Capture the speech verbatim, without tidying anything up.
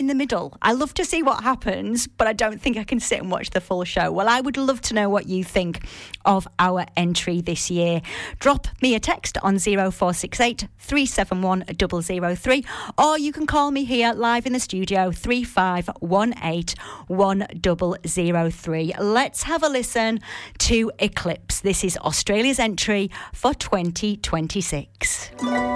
in the middle. I love to see what happens, but I don't think I can sit and watch the full show. Well, I would love to know what you think of our entry this year. Drop me a text on zero four six eight, three seven one, zero zero three, or you can call me here live in the studio, three five one eight, one zero zero three. Let's have a listen to Eclipse. This is Australia's entry for twenty twenty-six.